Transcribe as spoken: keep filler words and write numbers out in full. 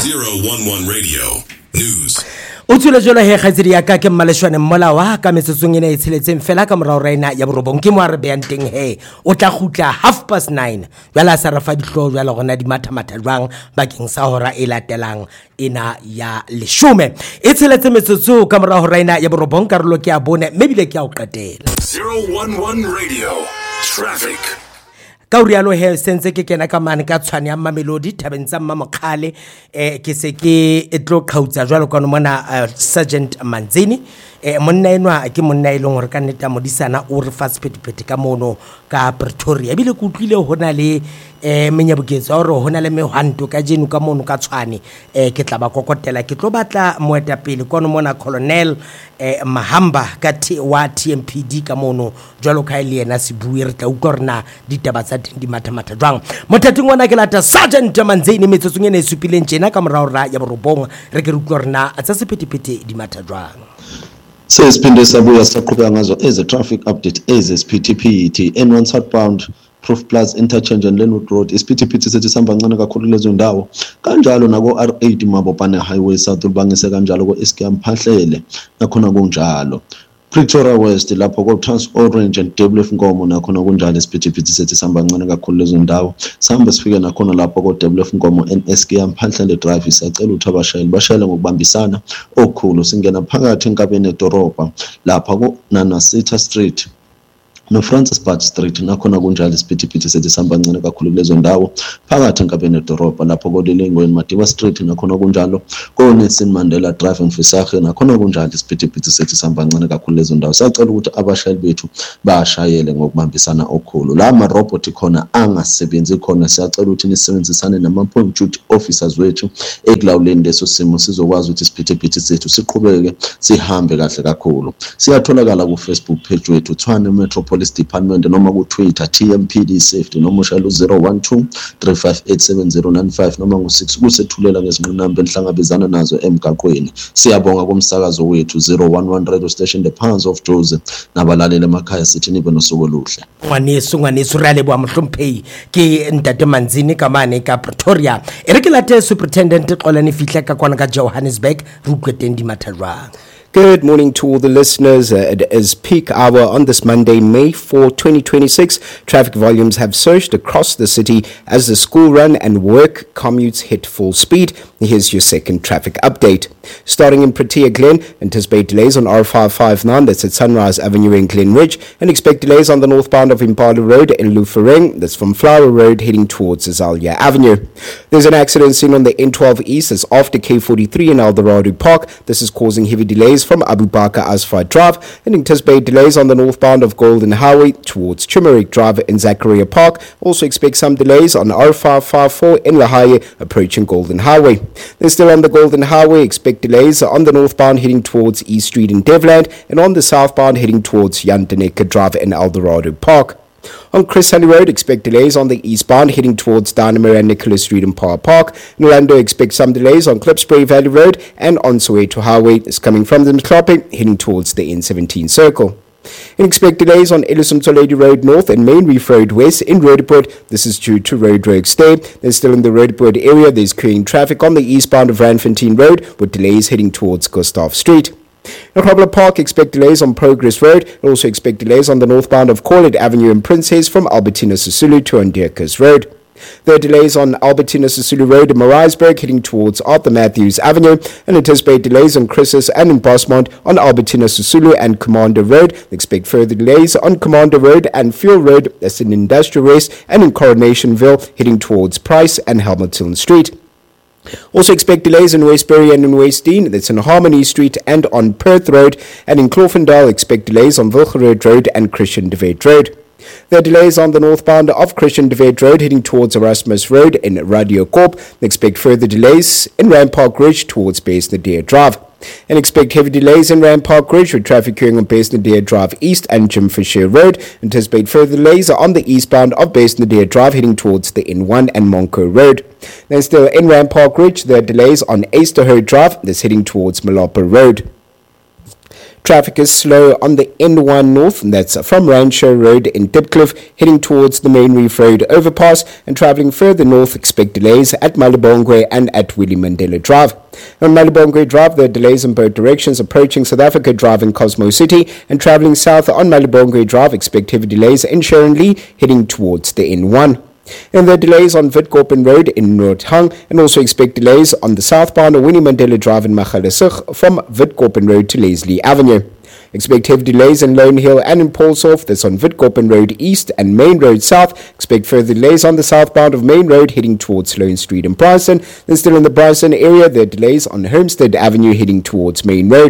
zero one one Radio News. O tsule jolo he khatsedi ya ka ke mmaleshwane mmola wa ka metsotsong ena e tsheletseng fela ka morao raina ya borobong ke mo a re beang teng he o tla khutla half past nine jala sa rafa ditlo jala gona di matha matha jwang bakeng sa hora e latelang ena ya leshome e tsheletse metsotso ka morao raina ya borobong karolo ke a bone mebile ke a o qetela. zero one one Radio Traffic. Ka o rialo he sense ke kena ka mane ka tshwane ya Mamelodi thabeng tsa Mmamokgale eh ke se ke etlo khautsa jwalo ka mona uh, Sergeant Manzini eh monna enwa ke monna e leng hore ka nneta modisana o re fa sephetipeti ka mono ka Pretoria bile ke utlwile hona le eh menyabuketso hore hona le mehwanto ka jeno ka mono ka tshwane eh ke tla ba kokotela ke tlo batla moetapele kono mona Colonel eh Mahamba ka T wa T M P D ka mono jwalo ka ile yena se bue re tla utlorna ditaba tsa di matha-matha jwang mothating wana ke lata Sergeant Manzini metsotsong ene e supileng tjena ka morao ra ya borobong re ke utlorna tsa sephetipeti di matha jwang. Sesiphinde sabuya saqhubeka ngazo eze traffic update eze siphithiphithi N one southbound Proof Plus interchange and Lenwood Road isiphithiphithi sethi sihamba kancane kakhulu lezo ndawo kanjalo nako R eight Mabopane Highway South ulibangise kanjalo ko S K M Phahlele nakhona kunjalo Pretoria West lapho ko Trans Orange and W F Nkomo nakhona kunjalo isiphithiphithi sethi sihamba kancane kakhulu lezo ndawo sihamba sifike nakhona lapho ko W F Nkomo N S K M Phahlele Drive siyacela ukuthi abashayeli bashayele ngokubambisana okukhulu singena phakathi enkabeni edorobha lapha ko Nanasita Street no Francis Bart Street nakhona kunjalo isiphithiphithi sethi sihamba kancane kakhulu lezo ndawo phakathi enkabeni edorobha lapho ko Lilingweni Madiba Street nakhona kunjalo ko Nelson Mandela Drive eMfisakhe nakhona kunjalo isiphithiphithi sethi sihamba kancane kakhulu lezo ndawo siyacela ukuthi abashayeli bethu bashayele ngokubambisana okukhulu la ama robot khona angasebenzi khona siyacela ukuthi nisebenzisane nama point duty officers wethu ekulawuleni leso simo sizokwazi ukuthi isiphithiphithi sethu siqhubeke sihambe kahle kakhulu siyatholakala ku Facebook page wethu Tshwane Metropolitan Police Department noma ku Twitter T M P D Safety noma ushaya zero one two three five eight seven zero nine five noma ngo six kusethulela ngezinqinamba enhlangabezana nazo emgaqweni siyabonga kumsakazo wethu zero one one Radio Station the Palms of Joseph nabalaleli emakhaya sithi nibe nosuku oluhle ngwaneso ngwaneso re le bwa mohlomphei ke Ntate Manzini ka mane ka Pretoria e re ke late Superintendent Xolani fihla ka kwana ka Johannesburg re utlweteng di matha jwang. Good morning to all the listeners. Uh, it is peak hour on this Monday, May fourth, twenty twenty-six. Traffic volumes have surged across the city as the school run and work commutes hit full speed. Here's your second traffic update. Starting in Protea Glen, anticipate delays on R five five nine, that's at Sunrise Avenue in Glenridge, and expect delays on the northbound of Impala Road in Lufering, that's from Flower Road heading towards Azalea Avenue. There's an accident seen on the N twelve East, that's after K forty-three in Eldorado Park. This is causing heavy delays from Abu Bakr Asfar Drive, and anticipate delays on the northbound of Golden Highway towards Chimerick Drive in Zachariah Park. Also expect some delays on R five five four in Lahaye approaching Golden Highway. Then still on the Golden Highway, expect delays on the northbound heading towards East Street in Devland and on the southbound heading towards Jan de Necker Drive in Eldorado Park. On Chris Hani Road, expect delays on the eastbound heading towards Dynamo and Nicholas Street in Power Park. In Orlando, expect some delays on Klipspruit Valley Road and on Soweto Highway. It's coming from the Mklope heading towards the N seventeen circle. And expect delays on Ellison Toledo Road North and Main Reef Road West in Roodepoort. This is due to road works there. There's still in the Roodepoort area, there's queuing traffic on the eastbound of Randfontein Road with delays heading towards Gustav Street. In Robler Park, expect delays on Progress Road and also expect delays on the northbound of Corlett Avenue in Princess from Albertina Sisulu to Andierkes Road. There are delays on Albertina Sisulu Road in Maritzburg heading towards Arthur Matthews Avenue, and anticipate delays on Chris's and in Bosmont on Albertina Sisulu and Commander Road. Expect further delays on Commander Road and Fuel Road, that's in Industrial West, and in Coronationville heading towards Price and Hamilton Street. Also expect delays in Westbury and in Westdean, that's in Harmony Street and on Perth Road, and in Cloofendale expect delays on Wilgerud Road and Christian de Wet Road. There are delays on the northbound of Christian de Wet Road heading towards Erasmus Road in Radio Corp. Expect further delays in Rampark Ridge towards Baysnadeer Drive. And expect heavy delays in Rampark Ridge with traffic queuing on Baysnadeer Drive East and Jim Fisher Road. Anticipate further delays on the eastbound of Baysnadeer Drive heading towards the N one and Monco Road. Then still in Rampark Ridge, there are delays on Easterhurst Drive that's heading towards Malapa Road. Traffic is slow on the N one North, and that's from Rancho Road in Dipcliff, heading towards the Main Reef Road overpass, and travelling further north, expect delays at Malibongwe and at Willie Mandela Drive. On Malibongwe Drive, there are delays in both directions approaching South Africa Drive in Cosmo City, and travelling south on Malibongwe Drive, expect heavy delays in Sharon Lee, heading towards the N one. And there are delays on Witkoppen Road in Noordhang, and also expect delays on the southbound Winnie Mandela Drive in Magaliesig from Witkoppen Road to Leslie Avenue. Expect heavy delays in Lone Hill and in Paulshof, that's on Witkoppen Road East and Main Road South. Expect further delays on the southbound of Main Road heading towards Sloane Street in Bryson. Then still in the Bryson area, there are delays on Homestead Avenue heading towards Main Road.